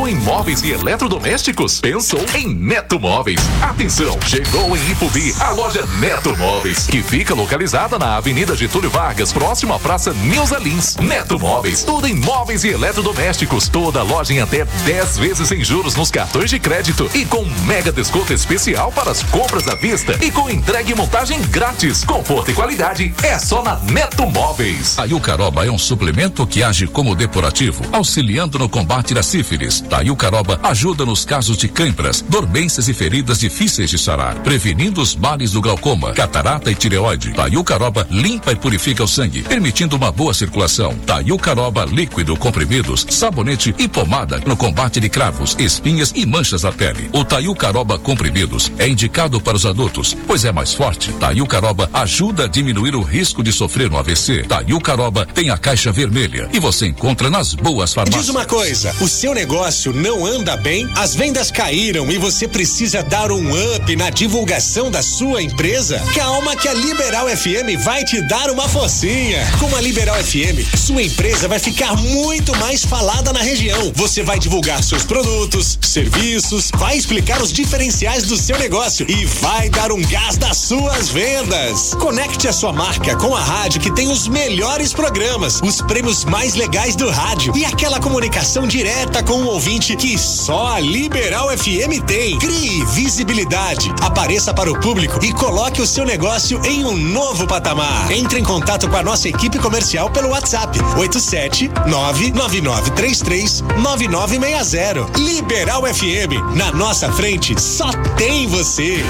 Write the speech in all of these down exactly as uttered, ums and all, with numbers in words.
em móveis e eletrodomésticos? Pensou em Neto Móveis. Atenção, chegou em Ipubi a loja Neto Móveis, que fica localizada na Avenida Getúlio Vargas, próximo à Praça Nilza Lins. Neto Móveis, tudo em móveis e eletrodomésticos. Toda loja em até dez vezes sem juros nos cartões de crédito e com mega desconto especial para as compras à vista e com entrega e montagem grátis. Conforto e qualidade é só na Neto Móveis. A Iucaroba é um suplemento que age como depurativo, auxiliando no combate da sífilis. A Iucaroba ajuda nos casos de câimbras, dormências e feridas difíceis de sarar, prevenindo os males do glaucoma, catarata e tireoide. A Iucaroba limpa e purifica o sangue, permitindo uma boa circulação. A Iucaroba líquido, comprimidos, sabonete e pomada no combate de cravos, espinhas e manchas da pele. O Taiucaroba comprimidos é indicado para os adultos, pois é mais forte. Taiucaroba ajuda a diminuir o risco de sofrer um A V C. Taiucaroba tem a caixa vermelha e você encontra nas boas farmácias. Diz uma coisa, o seu negócio não anda bem? As vendas caíram e você precisa dar um up na divulgação da sua empresa? Calma que a Liberal F M vai te dar uma forcinha. Com a Liberal F M, sua empresa vai ficar muito mais falada na região. Você vai divulgar seus produtos, serviços, vai explicar os diferenciais do seu negócio e vai dar um gás das suas vendas. Conecte a sua marca com a rádio que tem os melhores programas, os prêmios mais legais do rádio e aquela comunicação direta com o ouvinte que só a Liberal F M tem. Crie visibilidade, apareça para o público e coloque o seu negócio em um novo patamar. Entre em contato com a nossa equipe comercial pelo WhatsApp oito sete nove nove nove três três nove nove seis zero. Liberal F M, na nossa frente só tem você.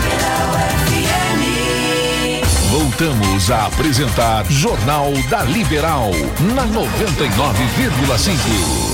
Voltamos a apresentar Jornal da Liberal na noventa e nove vírgula cinco.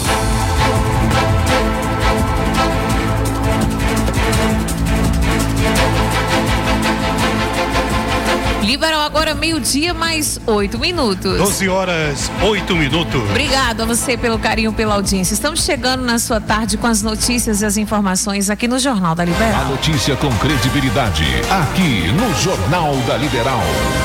Liberal agora meio-dia mais oito minutos. doze horas, oito minutos. Obrigado a você pelo carinho, pela audiência. Estamos chegando na sua tarde com as notícias e as informações aqui no Jornal da Liberal. A notícia com credibilidade, aqui no Jornal da Liberal.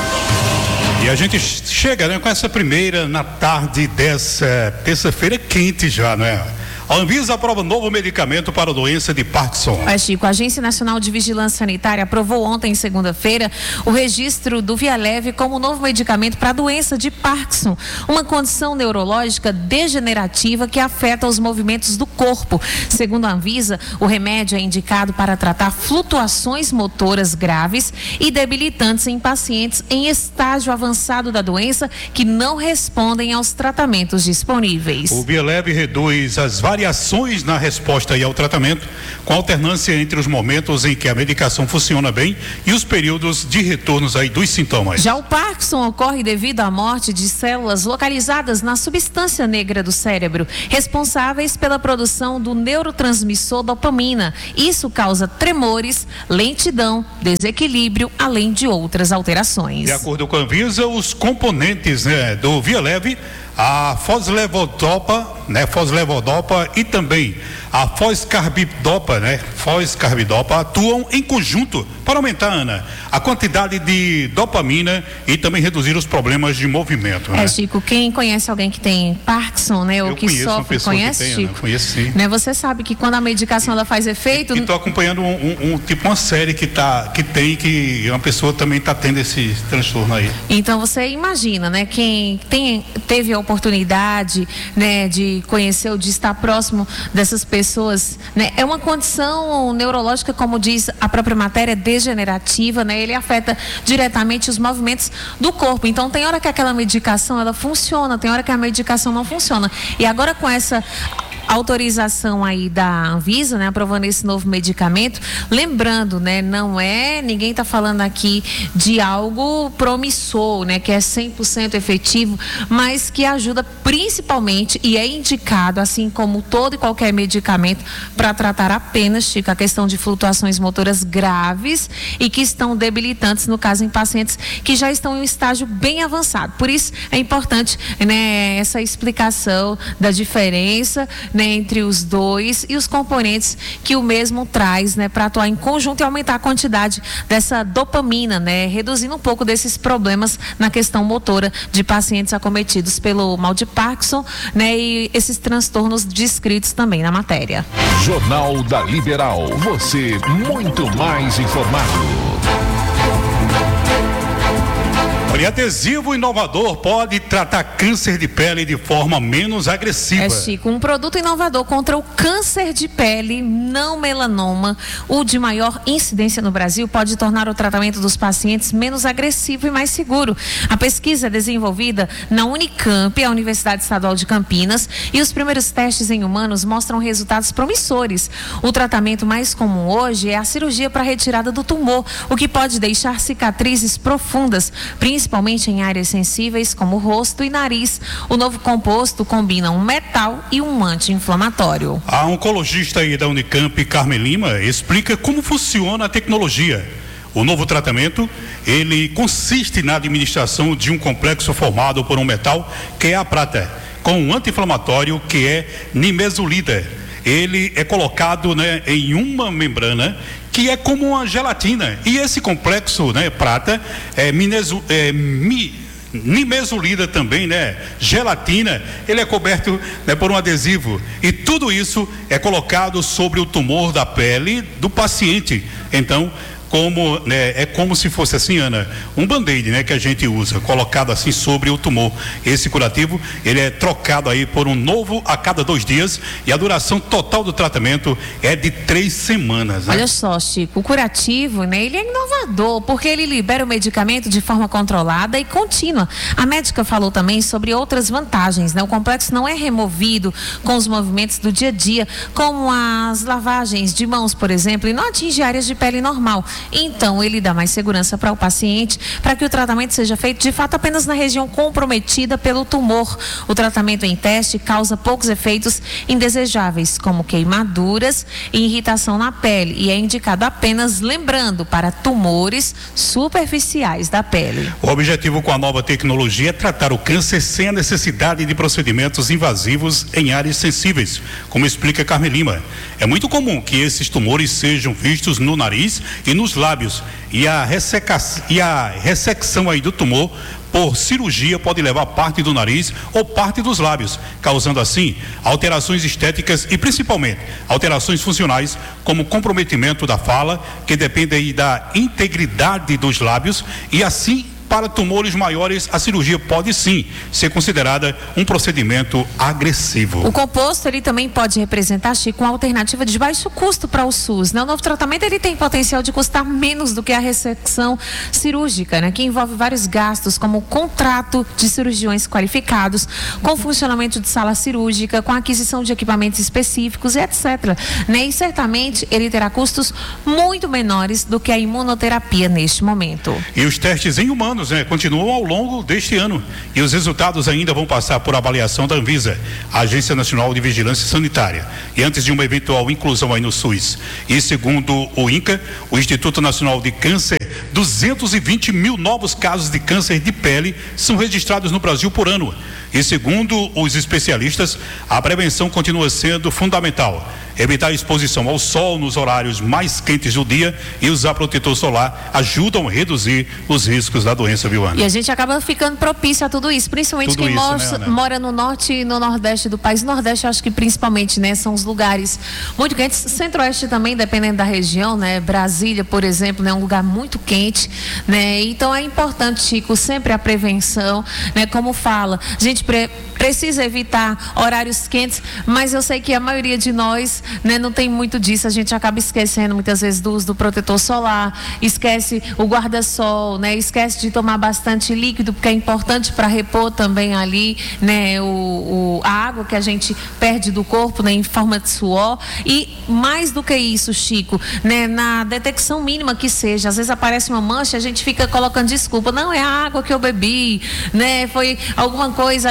E a gente chega, né, com essa primeira na tarde dessa terça-feira quente já, né? A Anvisa aprova novo medicamento para a doença de Parkinson. É, Chico, a Agência Nacional de Vigilância Sanitária aprovou ontem, segunda-feira, o registro do Vialeve como novo medicamento para a doença de Parkinson, uma condição neurológica degenerativa que afeta os movimentos do corpo. Segundo a Anvisa, o remédio é indicado para tratar flutuações motoras graves e debilitantes em pacientes em estágio avançado da doença que não respondem aos tratamentos disponíveis. O Vialeve reduz as variações na resposta e ao tratamento, com alternância entre os momentos em que a medicação funciona bem e os períodos de retornos aí dos sintomas. Já o Parkinson ocorre devido à morte de células localizadas na substância negra do cérebro, responsáveis pela produção do neurotransmissor dopamina. Isso causa tremores, lentidão, desequilíbrio, além de outras alterações. De acordo com a Anvisa, os componentes, né, do Vialeve, a foslevodopa, né, foslevodopa e também a foscarbidopa, né, foscarbidopa atuam em conjunto para aumentar, Ana, a quantidade de dopamina e também reduzir os problemas de movimento. Né? É, Chico, quem conhece alguém que tem Parkinson, né, ou Eu que sofre, conhece, tem, Chico? Né? Conheço, sim. Né, você sabe que quando a medicação ela faz efeito. E estou acompanhando um, um, um tipo uma série que tá, que tem que uma pessoa também está tendo esse transtorno aí. Então você imagina, né, quem tem teve a oportunidade, né, de conhecer ou de estar próximo dessas pessoas, né, é uma condição neurológica, como diz a própria matéria, degenerativa, né, ele afeta diretamente os movimentos do corpo. Então tem hora que aquela medicação ela funciona, tem hora que a medicação não funciona. E agora com essa autorização aí da Anvisa, né, aprovando esse novo medicamento, lembrando, né, não é, ninguém está falando aqui de algo promissor, né, que é cem por cento efetivo, mas que ajuda principalmente e é indicado, assim como todo e qualquer medicamento, para tratar apenas, Chico, a questão de flutuações motoras graves e que estão debilitantes, no caso em pacientes que já estão em um estágio bem avançado. Por isso é importante, né, essa explicação da diferença, né, né, entre os dois e os componentes que o mesmo traz, né, para atuar em conjunto e aumentar a quantidade dessa dopamina, né, reduzindo um pouco desses problemas na questão motora de pacientes acometidos pelo mal de Parkinson, né, e esses transtornos descritos também na matéria. Jornal da Liberal, você muito mais informado. E adesivo inovador pode tratar câncer de pele de forma menos agressiva. É, Chico, um produto inovador contra o câncer de pele, não melanoma, o de maior incidência no Brasil, pode tornar o tratamento dos pacientes menos agressivo e mais seguro. A pesquisa é desenvolvida na Unicamp, a Universidade Estadual de Campinas, e os primeiros testes em humanos mostram resultados promissores. O tratamento mais comum hoje é a cirurgia para retirada do tumor, o que pode deixar cicatrizes profundas, principalmente principalmente em áreas sensíveis como rosto e nariz. O novo composto combina um metal e um anti-inflamatório. A oncologista aí da Unicamp, Carmen Lima, explica como funciona a tecnologia. O novo tratamento, ele consiste na administração de um complexo formado por um metal, que é a prata, com um anti-inflamatório, que é nimesulida. Ele é colocado, né, em uma membrana que é como uma gelatina, e esse complexo, né, prata é, minesu, é mi, nimesulida também, né, gelatina, ele é coberto, né, por um adesivo, e tudo isso é colocado sobre o tumor da pele do paciente. Então, como, né, é como se fosse assim, Ana, um band-aid, né, que a gente usa, colocado assim sobre o tumor. Esse curativo, ele é trocado aí por um novo a cada dois dias, e a duração total do tratamento é de três semanas. Né? Olha só, Chico, o curativo, né, ele é inovador, porque ele libera o medicamento de forma controlada e contínua. A médica falou também sobre outras vantagens, né? O complexo não é removido com os movimentos do dia a dia, como as lavagens de mãos, por exemplo, e não atinge áreas de pele normal. Então, ele dá mais segurança para o paciente, para que o tratamento seja feito de fato apenas na região comprometida pelo tumor. O tratamento em teste causa poucos efeitos indesejáveis, como queimaduras e irritação na pele, e é indicado apenas, lembrando, para tumores superficiais da pele. O objetivo com a nova tecnologia é tratar o câncer sem a necessidade de procedimentos invasivos em áreas sensíveis, como explica Carmen Lima. É muito comum que esses tumores sejam vistos no nariz e nos lábios, e a, resseca, e a ressecção aí do tumor por cirurgia pode levar parte do nariz ou parte dos lábios, causando assim alterações estéticas e principalmente alterações funcionais, como comprometimento da fala, que depende aí da integridade dos lábios, e assim, para tumores maiores, a cirurgia pode sim ser considerada um procedimento agressivo. O composto, ele também pode representar, Chico, uma alternativa de baixo custo para o SUS, né? O novo tratamento, ele tem potencial de custar menos do que a ressecção cirúrgica, né? Que envolve vários gastos, como o contrato de cirurgiões qualificados, com funcionamento de sala cirúrgica, com aquisição de equipamentos específicos e etcétera, né? E certamente ele terá custos muito menores do que a imunoterapia neste momento. E os testes em humanos, né, continuam ao longo deste ano, e os resultados ainda vão passar por avaliação da Anvisa, a Agência Nacional de Vigilância Sanitária, e antes de uma eventual inclusão aí no SUS. E segundo o INCA, o Instituto Nacional de Câncer, duzentos e vinte mil novos casos de câncer de pele são registrados no Brasil por ano. E segundo os especialistas, a prevenção continua sendo fundamental. Evitar a exposição ao sol nos horários mais quentes do dia e usar protetor solar ajudam a reduzir os riscos da doença, viu, Ana? E a gente acaba ficando propício a tudo isso, principalmente tudo quem isso, mora, né, mora no norte e no nordeste do país. Nordeste, acho que principalmente, né, são os lugares muito quentes. Centro-oeste também, dependendo da região, né? Brasília, por exemplo, né, é um lugar muito quente, né? Então é importante, Chico, sempre a prevenção, né? Como fala, a gente pre precisa evitar horários quentes, mas eu sei que a maioria de nós, né, não tem muito disso. A gente acaba esquecendo muitas vezes do uso do protetor solar, esquece o guarda-sol, né, esquece de tomar bastante líquido, porque é importante para repor também ali, né, o, o, a água que a gente perde do corpo, né, em forma de suor. E mais do que isso, Chico, né, na detecção mínima que seja, às vezes aparece uma mancha, a gente fica colocando desculpa, não, é a água que eu bebi, né, foi alguma coisa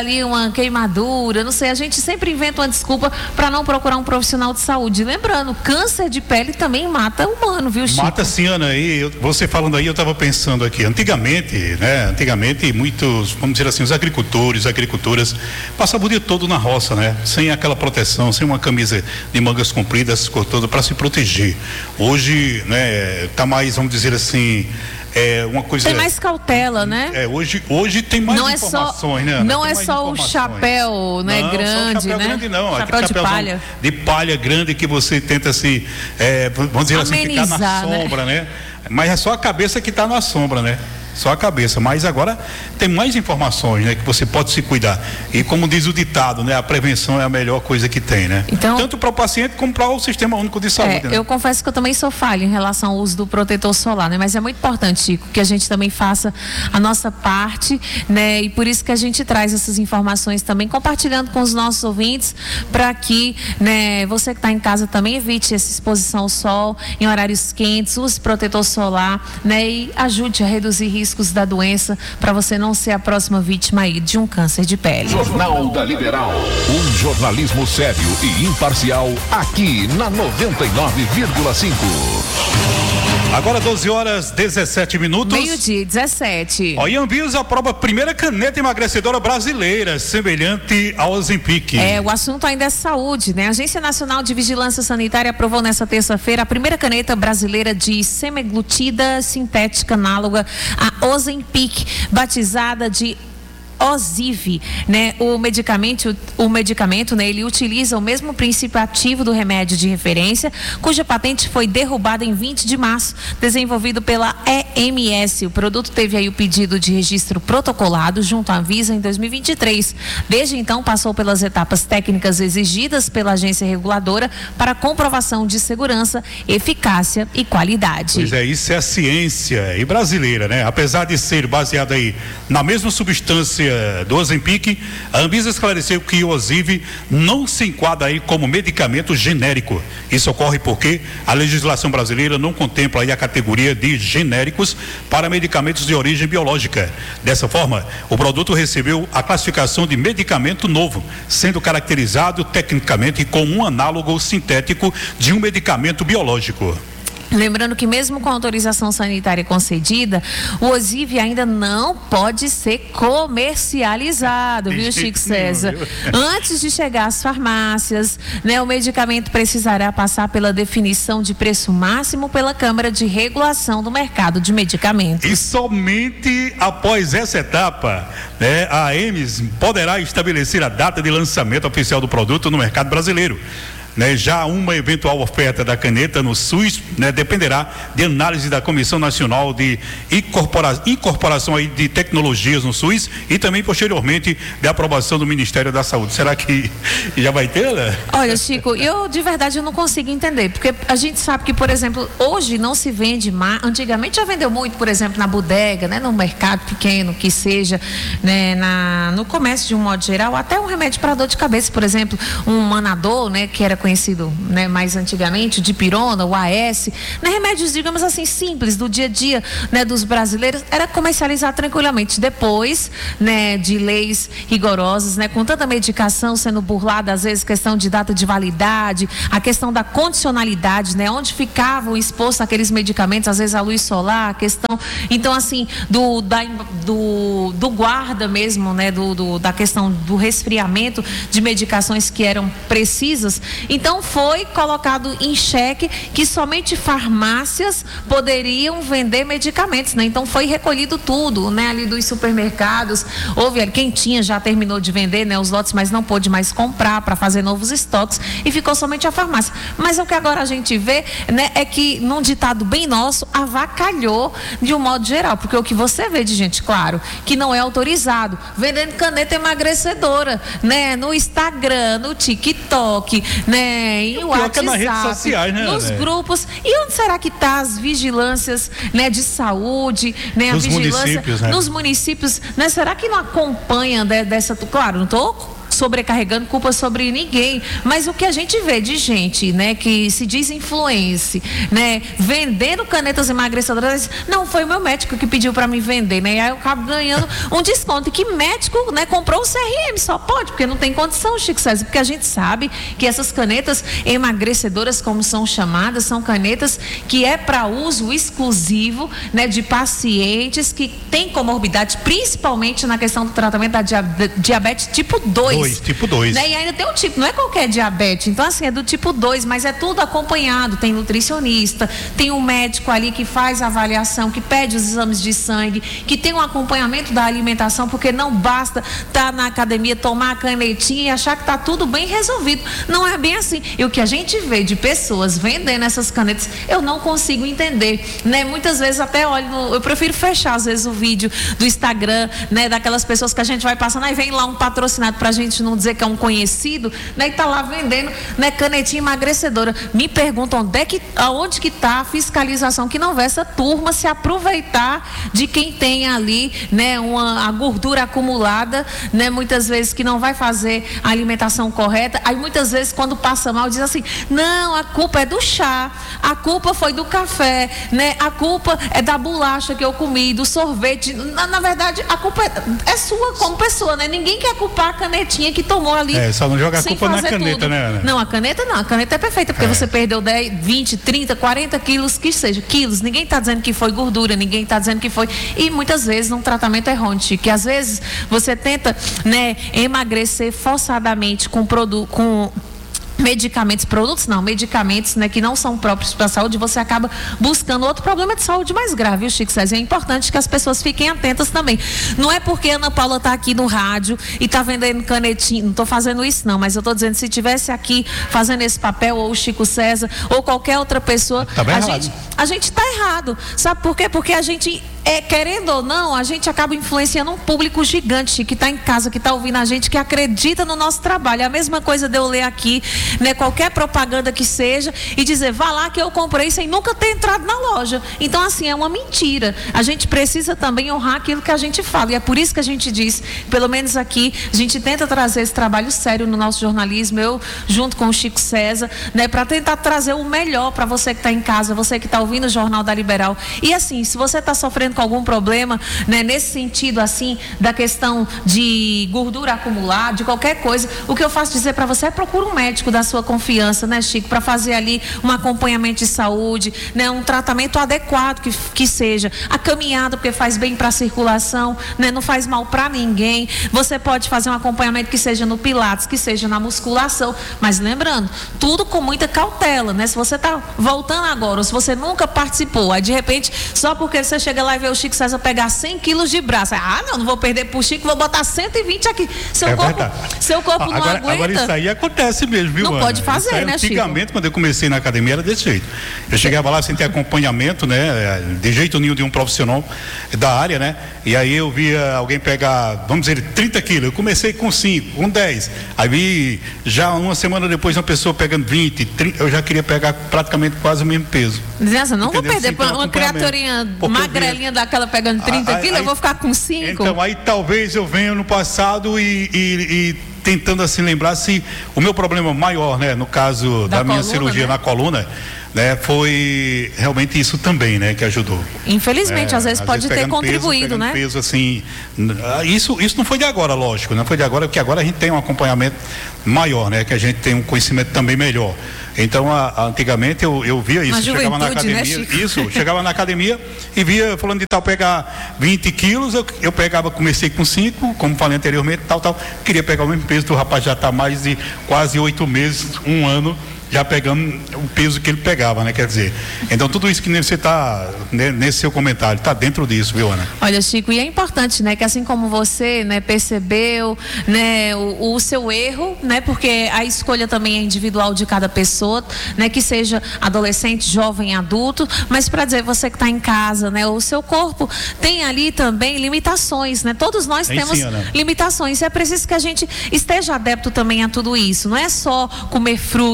ali uma queimadura, não sei, a gente sempre inventa uma desculpa para não procurar um profissional de saúde. Lembrando, câncer de pele também mata humano, viu, Chico? Mata sim, Ana, e você falando aí, eu estava pensando aqui, antigamente, né, antigamente muitos, vamos dizer assim, os agricultores, agricultoras passavam o dia todo na roça, né, sem aquela proteção, sem uma camisa de mangas compridas, cortando para se proteger. Hoje, né, tá mais, vamos dizer assim, é uma coisa. Tem mais cautela, né? É, hoje, hoje tem mais não informações, é só, né? Ana? Não tem é só o chapéu, né, não, grande, só o chapéu né? grande não, chapéu de palha. De palha grande que você tenta se, é, vamos dizer amenizar, assim, ficar na né? sombra, né? Mas é só a cabeça que está na sombra, né? Só a cabeça, mas agora tem mais informações, né? Que você pode se cuidar. E como diz o ditado, né? A prevenção é a melhor coisa que tem, né? Então, tanto para o paciente como para o Sistema Único de Saúde, é, né? Eu confesso que eu também sou falha em relação ao uso do protetor solar, né? Mas é muito importante, Chico, que a gente também faça a nossa parte, né? E por isso que a gente traz essas informações também, compartilhando com os nossos ouvintes, para que, né, você que está em casa também evite essa exposição ao sol em horários quentes, use protetor solar, né? E ajude a reduzir riscos da doença, para você não ser a próxima vítima aí de um câncer de pele. Jornal da Liberal, um jornalismo sério e imparcial aqui na noventa e nove vírgula cinco. Agora doze horas dezessete minutos. Meio-dia, dezessete. Ó, e a Anvisa aprova a primeira caneta emagrecedora brasileira, semelhante ao Ozempic. É, o assunto ainda é saúde, né? A Agência Nacional de Vigilância Sanitária aprovou nessa terça-feira a primeira caneta brasileira de semaglutida sintética análoga a Ozempic, batizada de Ozivy, né? O medicamento, o medicamento, né? Ele utiliza o mesmo princípio ativo do remédio de referência, cuja patente foi derrubada em vinte de março, desenvolvido pela E M S. O produto teve aí o pedido de registro protocolado junto à Anvisa em dois mil e vinte e três. Desde então, passou pelas etapas técnicas exigidas pela agência reguladora para comprovação de segurança, eficácia e qualidade. Pois é, isso é a ciência e brasileira, né? Apesar de ser baseada aí na mesma substância do Ozempic, a Anvisa esclareceu que o Ozivy não se enquadra aí como medicamento genérico. Isso ocorre porque a legislação brasileira não contempla aí a categoria de genéricos para medicamentos de origem biológica. Dessa forma, o produto recebeu a classificação de medicamento novo, sendo caracterizado tecnicamente como um análogo sintético de um medicamento biológico. Lembrando que mesmo com a autorização sanitária concedida, o Ozivy ainda não pode ser comercializado, viu, Chico César? Antes de chegar às farmácias, né, o medicamento precisará passar pela definição de preço máximo pela Câmara de Regulação do Mercado de Medicamentos. E somente após essa etapa, né, a E M S poderá estabelecer a data de lançamento oficial do produto no mercado brasileiro. Né, já uma eventual oferta da caneta no SUS, né, dependerá de análise da Comissão Nacional de Incorpora, Incorporação aí de Tecnologias no SUS e também posteriormente de aprovação do Ministério da Saúde. Será que já vai ter, né? Olha, Chico, eu de verdade eu não consigo entender, porque a gente sabe que, por exemplo, hoje não se vende mais, antigamente já vendeu muito, por exemplo, na bodega, né, no mercado pequeno, que seja, né, na, no comércio de um modo geral, até um remédio para dor de cabeça, por exemplo, um Manadol, né, que era conhecido, né, mais antigamente, o Dipirona, o A S, né, remédios, digamos assim, simples do dia a dia, né, dos brasileiros, era comercializado tranquilamente. Depois, né, de leis rigorosas, né, com tanta medicação sendo burlada, às vezes questão de data de validade, a questão da condicionalidade, né, onde ficavam expostos aqueles medicamentos, às vezes a luz solar, a questão, então assim, do da, do, do guarda mesmo, né, do, do da questão do resfriamento de medicações que eram precisas. Então foi colocado em xeque que somente farmácias poderiam vender medicamentos, né? Então foi recolhido tudo, né? Ali dos supermercados, houve quem tinha já terminou de vender, né? Os lotes, mas não pôde mais comprar para fazer novos estoques e ficou somente a farmácia. Mas o que agora a gente vê, né? É que num ditado bem nosso, avacalhou de um modo geral, porque o que você vê de gente, claro, que não é autorizado, vendendo caneta emagrecedora, né? No Instagram, no TikTok, né? E o WhatsApp, nas redes sociais, né, nos né? grupos. E onde será que tá as vigilâncias, né, de saúde, né, a nos vigilância municípios, né? nos municípios, né? Será que não acompanha de, dessa, claro, não tô sobrecarregando culpa sobre ninguém, mas o que a gente vê de gente, né, que se diz influencer, né, vendendo canetas emagrecedoras, não, foi o meu médico que pediu para me vender, né, e aí eu acabo ganhando um desconto. E que médico, né, comprou o C R M? Só pode, porque não tem condição, Chico César, porque a gente sabe que essas canetas emagrecedoras, como são chamadas, são canetas que é para uso exclusivo, né, de pacientes que têm comorbidade, principalmente na questão do tratamento da diabetes tipo dois. dois, tipo dois. Né? E ainda tem um tipo, não é qualquer diabetes, então assim, é do tipo dois, mas é tudo acompanhado, tem nutricionista, tem um médico ali que faz a avaliação, que pede os exames de sangue, que tem um acompanhamento da alimentação, porque não basta estar na academia, tomar a canetinha e achar que está tudo bem resolvido. Não é bem assim. E o que a gente vê de pessoas vendendo essas canetas, eu não consigo entender, né? Muitas vezes até olho, no, eu prefiro fechar às vezes o vídeo do Instagram, né? Daquelas pessoas que a gente vai passando, aí vem lá um patrocinado pra gente não dizer que é um conhecido, né? E tá lá vendendo, né? Canetinha emagrecedora. Me perguntam onde é que, aonde que tá a fiscalização, que não vê essa turma se aproveitar de quem tem ali, né? Uma, a gordura acumulada, né? Muitas vezes que não vai fazer a alimentação correta, aí muitas vezes quando passa mal diz assim, não, a culpa é do chá, a culpa foi do café, né? A culpa é da bolacha que eu comi, do sorvete. Na, na verdade, a culpa é, é sua como pessoa, né? Ninguém quer culpar a canetinha que tomou ali. É, só não joga a culpa na caneta, tudo. né, Ana? Não, a caneta não, a caneta é perfeita, porque é. você perdeu dez, vinte, trinta, quarenta quilos, que seja, quilos. Ninguém está dizendo que foi gordura, ninguém está dizendo que foi. E muitas vezes um tratamento errôneo, que às vezes você tenta, né, emagrecer forçadamente com produto, com medicamentos, produtos não, medicamentos, né, que não são próprios para a saúde, você acaba buscando outro problema de saúde mais grave, viu, Chico César? É importante que as pessoas fiquem atentas também. Não é porque a Ana Paula está aqui no rádio e está vendendo canetinha, não estou fazendo isso não, mas eu estou dizendo, se tivesse aqui fazendo esse papel, ou o Chico César, ou qualquer outra pessoa, tá bem a errado. gente a gente está errado. Sabe por quê? Porque a gente É, querendo ou não, a gente acaba influenciando um público gigante que está em casa, que está ouvindo a gente, que acredita no nosso trabalho. É a mesma coisa de eu ler aqui, né, qualquer propaganda que seja e dizer, vá lá que eu comprei sem nunca ter entrado na loja. Então, assim, é uma mentira. A gente precisa também honrar aquilo que a gente fala. E é por isso que a gente diz, pelo menos aqui, a gente tenta trazer esse trabalho sério no nosso jornalismo, eu junto com o Chico César, né, para tentar trazer o melhor para você que está em casa, você que está ouvindo o Jornal da Liberal. E assim, se você está sofrendo com algum problema, né, nesse sentido assim, da questão de gordura acumulada, de qualquer coisa, o que eu faço dizer para você é procura um médico da sua confiança, né, Chico, para fazer ali um acompanhamento de saúde, né, um tratamento adequado que, que seja, a caminhada, porque faz bem para a circulação, né, não faz mal para ninguém. Você pode fazer um acompanhamento que seja no pilates, que seja na musculação, mas lembrando, tudo com muita cautela, né? Se você está voltando agora, ou se você nunca participou, aí de repente, só porque você chega lá e vê o Chico César pegar cem quilos de braço, ah, não, não vou perder pro Chico, vou botar cento e vinte aqui. Seu é corpo, seu corpo não agora, aguenta. Agora isso aí acontece mesmo, viu, Não Ana? pode fazer, aí, né, Chico? Antigamente, quando eu comecei na academia, era desse jeito. Eu chegava lá sem ter acompanhamento, né? De jeito nenhum de um profissional da área, né? E aí eu via alguém pegar, vamos dizer, trinta quilos. Eu comecei com cinco, com dez. Aí vi, já uma semana depois, uma pessoa pegando vinte, trinta, eu já queria pegar praticamente quase o mesmo peso. Licença, não Entendeu? vou perder Então, uma criaturinha magrelinha daquela pegando trinta quilos, eu vou ficar com cinco. Então, aí talvez eu venha no passado e, e, e tentando assim lembrar se o meu problema maior, né, no caso da, da minha coluna, cirurgia, né, na coluna, né, foi realmente isso também, né, que ajudou. Infelizmente, é, às vezes às pode vezes ter contribuído, peso, né? Peso assim, isso, isso não foi de agora, lógico, não foi de agora, porque agora a gente tem um acompanhamento maior, né, que a gente tem um conhecimento também melhor. Então, a, a, antigamente eu, eu via isso, chegava na academia, né, isso, chegava na academia e via falando de tal pegar vinte quilos, eu, eu pegava, comecei com cinco, como falei anteriormente, tal, tal, queria pegar o mesmo peso do rapaz, já está mais de quase oito meses, um ano, já pegando o peso que ele pegava, né? Quer dizer, então tudo isso que você está, né, nesse seu comentário, está dentro disso, viu, Ana? Olha, Chico, e é importante, né, que assim como você, né, percebeu, né, o, o seu erro, né, porque a escolha também é individual de cada pessoa, né, que seja adolescente, jovem, adulto, mas para dizer, você que está em casa, né, o seu corpo tem ali também limitações, né? Todos nós é temos sim, limitações, e é preciso que a gente esteja adepto também a tudo isso, não é só comer frutas, verduras,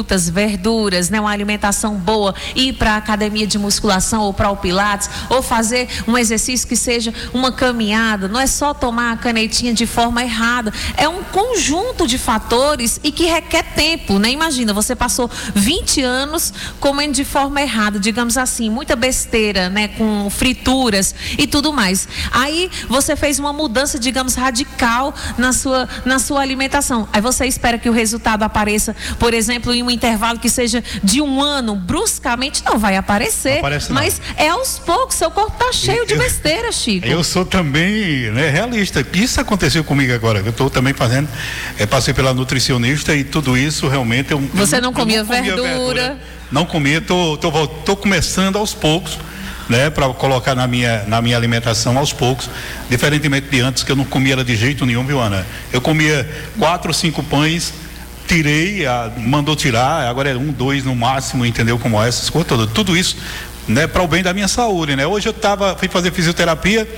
verduras, né? Uma alimentação boa, ir para a academia de musculação ou para o pilates, ou fazer um exercício que seja uma caminhada. Não é só tomar a canetinha de forma errada, é um conjunto de fatores e que requer tempo, né? Imagina, você passou vinte anos comendo de forma errada, digamos assim, muita besteira, né? Com frituras e tudo mais. Aí você fez uma mudança, digamos, radical na sua, na sua alimentação. Aí você espera que o resultado apareça, por exemplo, em um intervalo que seja de um ano, bruscamente não vai aparecer. Não aparece, não. Mas é aos poucos, seu corpo está cheio eu, de besteira, Chico. Eu sou também, né, realista. Isso aconteceu comigo agora. Eu estou também fazendo, é, passei pela nutricionista e tudo isso realmente eu. Você eu, não comia, eu não comia verdura. verdura? Não comia, tô, tô, tô começando aos poucos, né, para colocar na minha, na minha alimentação aos poucos, diferentemente de antes, que eu não comia ela de jeito nenhum, viu, Ana? Eu comia quatro, cinco pães, tirei, a, mandou tirar, agora é um, dois no máximo, entendeu como é, essas coisas todas, tudo isso, né, para o bem da minha saúde, né? Hoje eu tava, fui fazer fisioterapia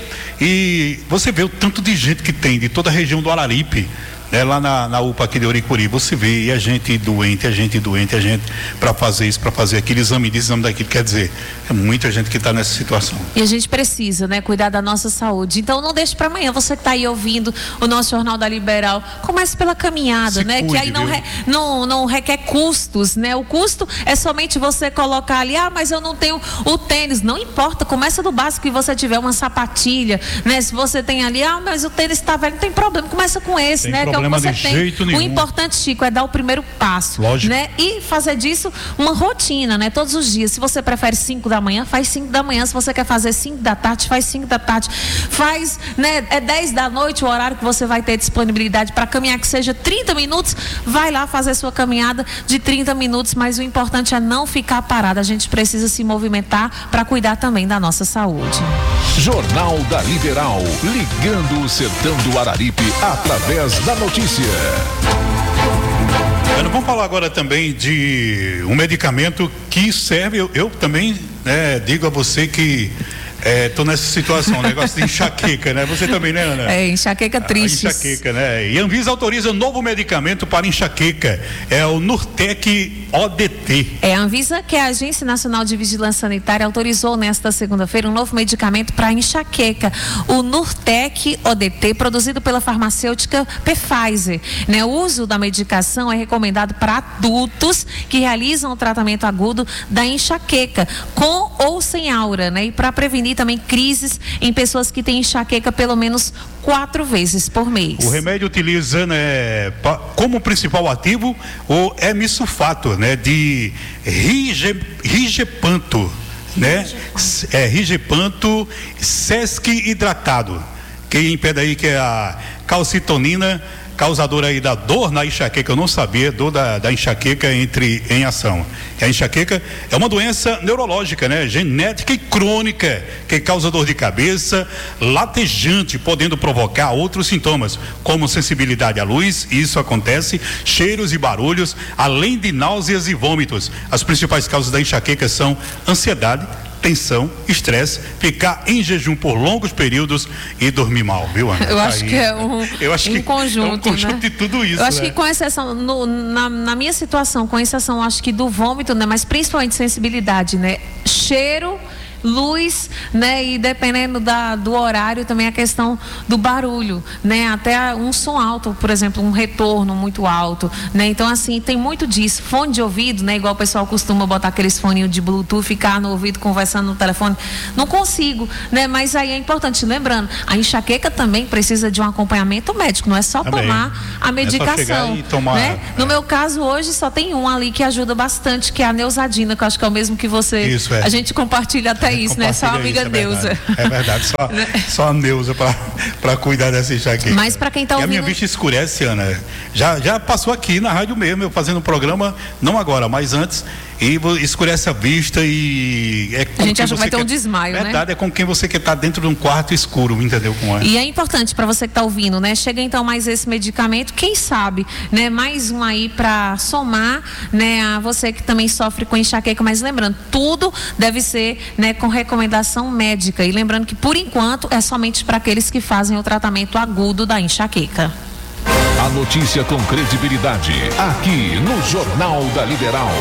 e você vê o tanto de gente que tem de toda a região do Araripe, né, lá na, na U P A aqui de Oricuri, você vê, e a gente doente, a gente doente, a gente para fazer isso, para fazer aquele exame disso, exame daquilo, quer dizer, é muita gente que está nessa situação. E a gente precisa, né, cuidar da nossa saúde. Então não deixe para amanhã, você que está aí ouvindo o nosso Jornal da Liberal, comece pela caminhada, Se né, cuide, que aí não, re, não, não requer custos, né, o custo é somente você colocar ali, ah, mas eu não tenho o tênis, não importa, começa do básico que você tiver, uma sapatilha, né, se você tem ali, ah, mas o tênis está velho, não tem problema, começa com esse, tem né, que é você de tem. Jeito nenhum. O importante, Chico, é dar o primeiro passo. Lógico. Né? E fazer disso uma rotina, né? Todos os dias. Se você prefere cinco da manhã, faz cinco da manhã. Se você quer fazer cinco da tarde, faz cinco da tarde. Faz, né? É dez da noite o horário que você vai ter disponibilidade para caminhar, que seja trinta minutos. Vai lá fazer sua caminhada de trinta minutos, mas o importante é não ficar parado. A gente precisa se movimentar para cuidar também da nossa saúde. Jornal da Liberal, ligando o sertão do Araripe através da notícia. Vamos falar agora também de um medicamento que serve, eu, eu também, né, digo a você que estou é, nessa situação, um negócio de enxaqueca, né? Você também, né, Ana? É, enxaqueca triste. Enxaqueca, né? E a Anvisa autoriza um novo medicamento para enxaqueca, é o Nurtec O D T. É, a Anvisa, que é a Agência Nacional de Vigilância Sanitária, autorizou nesta segunda-feira um novo medicamento para enxaqueca, o Nurtec O D T, produzido pela farmacêutica Pfizer. Né? O uso da medicação é recomendado para adultos que realizam o tratamento agudo da enxaqueca, com ou sem aura, né? E para prevenir também crises em pessoas que têm enxaqueca pelo menos quatro vezes por mês. O remédio utiliza, né, como principal ativo o hemisulfato, né, de rige, rigepanto, né, é rigepanto sesc hidratado, que impede aí que é a calcitonina, causadora aí da dor na enxaqueca. Eu não sabia, dor da, da enxaqueca entre em ação. A enxaqueca é uma doença neurológica, né? Genética e crônica, que causa dor de cabeça, latejante, podendo provocar outros sintomas, como sensibilidade à luz, isso acontece, cheiros e barulhos, além de náuseas e vômitos. As principais causas da enxaqueca são ansiedade, tensão, estresse, ficar em jejum por longos períodos e dormir mal, viu, Ana? Eu acho Aí, que é um, eu acho um que conjunto, é um conjunto né? de tudo isso. Eu acho né? que com exceção, no, na, na minha situação, com exceção, acho que do vômito, né? Mas principalmente sensibilidade, né? Cheiro, luz, né? E dependendo da, do horário também a questão do barulho, né? Até um som alto, por exemplo, um retorno muito alto, né? Então assim, tem muito disso. Fone de ouvido, né? Igual o pessoal costuma botar aqueles foninhos de Bluetooth, ficar no ouvido conversando no telefone, não consigo, né? Mas aí é importante, lembrando, a enxaqueca também precisa de um acompanhamento médico, não é só também. tomar a medicação, é tomar, né? É. No meu caso hoje só tem um ali que ajuda bastante, que é a Neusadina, que eu acho que é o mesmo que você, isso, é. a gente compartilha até isso, né? Só a amiga isso, é Neuza. Verdade. É verdade, só, só a Neuza para cuidar dessa enxaqueca. Mas para quem tá ouvindo... E a minha vista escurece, Ana. Já, já passou aqui na rádio mesmo, eu fazendo um programa, não agora, mas antes, e escurece a vista e... É a gente acha que vai ter um desmaio, verdade, né? Verdade, é com quem você quer estar dentro de um quarto escuro, entendeu como é? E é importante para você que está ouvindo, né? Chega então mais esse medicamento, quem sabe, né? Mais um aí para somar, né? A você que também sofre com enxaqueca, mas lembrando, tudo deve ser, né? Com recomendação médica, e lembrando que por enquanto é somente para aqueles que fazem o tratamento agudo da enxaqueca. A notícia com credibilidade, aqui no Jornal da Liberal.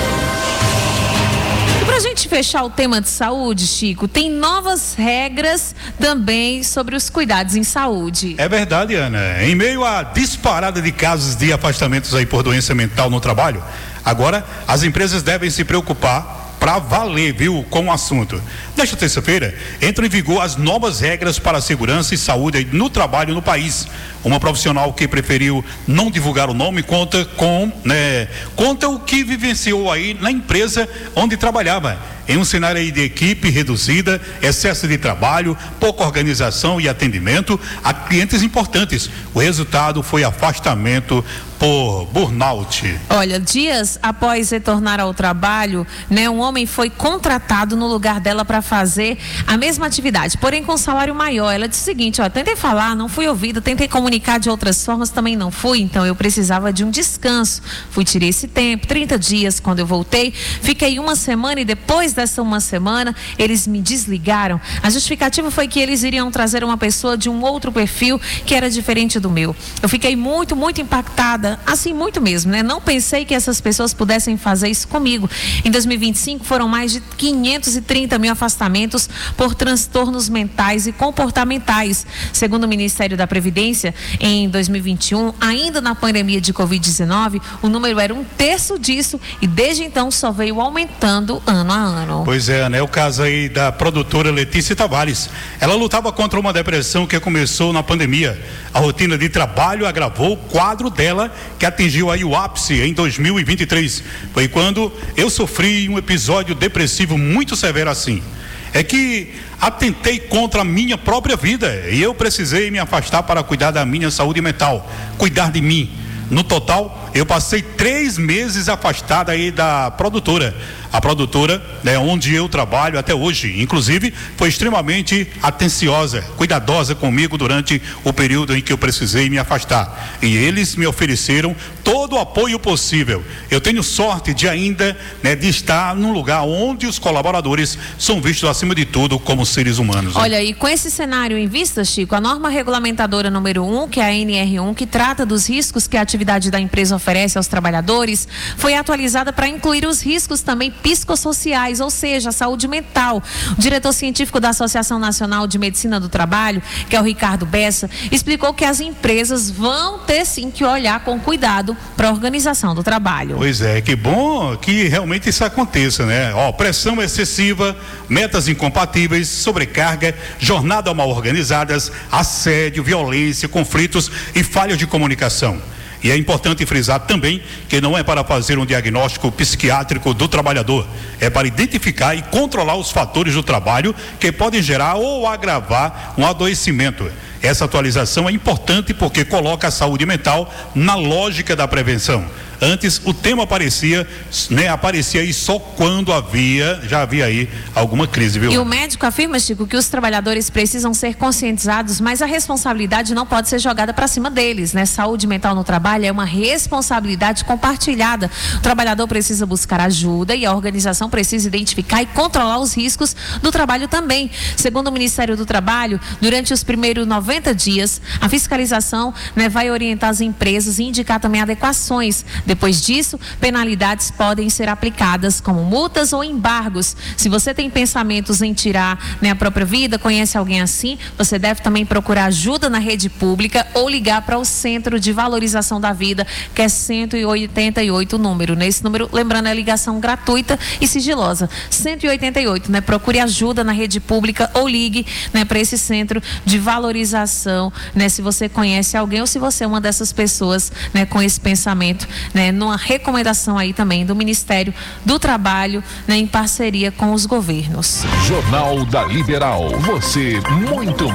Para a gente fechar o tema de saúde, Chico, tem novas regras também sobre os cuidados em saúde. É verdade, Ana. Em meio à disparada de casos de afastamentos aí por doença mental no trabalho, agora as empresas devem se preocupar para valer, viu, com o assunto. Nesta terça-feira, entram em vigor as novas regras para a segurança e saúde no trabalho no país. Uma profissional que preferiu não divulgar o nome conta com, né, conta o que vivenciou aí na empresa onde trabalhava. Em um cenário aí de equipe reduzida, excesso de trabalho, pouca organização e atendimento a clientes importantes. O resultado foi afastamento por burnout. Olha, dias após retornar ao trabalho, né, um homem foi contratado no lugar dela para fazer a mesma atividade, porém com salário maior. Ela disse o seguinte: ó, tentei falar, não fui ouvida, tentei comunicar de outras formas, também não fui, então eu precisava de um descanso. Fui, tirei esse tempo, trinta dias, quando eu voltei, fiquei uma semana e depois dessa uma semana, eles me desligaram. A justificativa foi que eles iriam trazer uma pessoa de um outro perfil que era diferente do meu. Eu fiquei muito, muito impactada, assim, muito mesmo, né? Não pensei que essas pessoas pudessem fazer isso comigo. Em dois mil e vinte e cinco foram mais de quinhentos e trinta mil afastamentos por transtornos mentais e comportamentais. Segundo o Ministério da Previdência, em dois mil e vinte e um, ainda na pandemia de covid dezenove, o número era um terço disso e desde então só veio aumentando ano a ano. Pois é, né? O caso aí da produtora Letícia Tavares. Ela lutava contra uma depressão que começou na pandemia. A rotina de trabalho agravou o quadro dela, que atingiu aí o ápice em dois mil e vinte e três. Foi quando eu sofri um episódio depressivo muito severo assim. É que atentei contra a minha própria vida e eu precisei me afastar para cuidar da minha saúde mental, cuidar de mim. No total, eu passei três meses afastada aí da produtora. A produtora, né, onde eu trabalho até hoje, inclusive, foi extremamente atenciosa, cuidadosa comigo durante o período em que eu precisei me afastar. E eles me ofereceram todo o apoio possível. Eu tenho sorte de ainda, né, de estar num lugar onde os colaboradores são vistos, acima de tudo, como seres humanos. Né? Olha, e com esse cenário em vista, Chico, a norma regulamentadora número um, que é a N R um, que trata dos riscos que a atividade da empresa oferece aos trabalhadores, foi atualizada para incluir os riscos também psicossociais, ou seja, a saúde mental. O diretor científico da Associação Nacional de Medicina do Trabalho, que é o Ricardo Bessa, explicou que as empresas vão ter sim que olhar com cuidado para a organização do trabalho. Pois é, que bom que realmente isso aconteça, né? Ó, pressão excessiva, metas incompatíveis, sobrecarga, jornadas mal organizadas, assédio, violência, conflitos e falhas de comunicação. E é importante frisar também que não é para fazer um diagnóstico psiquiátrico do trabalhador, é para identificar e controlar os fatores do trabalho que podem gerar ou agravar um adoecimento. Essa atualização é importante porque coloca a saúde mental na lógica da prevenção. Antes o tema aparecia, né, aparecia aí só quando havia, já havia aí alguma crise, viu? E o médico afirma, Chico, que os trabalhadores precisam ser conscientizados, mas a responsabilidade não pode ser jogada para cima deles, né? Saúde mental no trabalho é uma responsabilidade compartilhada. O trabalhador precisa buscar ajuda e a organização precisa identificar e controlar os riscos do trabalho também. Segundo o Ministério do Trabalho, durante os primeiros noventa dias, a fiscalização, né, vai orientar as empresas e indicar também adequações. Depois disso, penalidades podem ser aplicadas como multas ou embargos. Se você tem pensamentos em tirar, né, a própria vida, conhece alguém assim, você deve também procurar ajuda na rede pública ou ligar para o Centro de Valorização da Vida, que é cento e oitenta e oito o número. Nesse número, lembrando, é ligação gratuita e sigilosa. cento e oitenta e oito, né? Procure ajuda na rede pública ou ligue, né, para esse Centro de Valorização, né? Se você conhece alguém ou se você é uma dessas pessoas, né, com esse pensamento, né? Né, numa recomendação aí também do Ministério do Trabalho, né, em parceria com os governos. Jornal da Liberal. Você muito